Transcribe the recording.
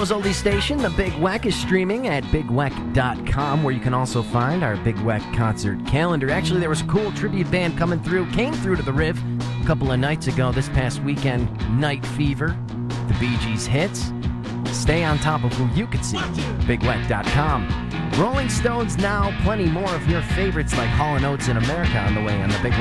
Chicago's oldie station, The Big Weck, is streaming at bigweck.com, where you can also find our Big Weck concert calendar. Actually, there was a cool tribute band came through to the Riv a couple of nights ago. This past weekend, Night Fever, the Bee Gees hits. Stay on top of who you could see, bigweck.com. Rolling Stones now, plenty more of your favorites like Hall & Oates in America on the way on The Big Weck.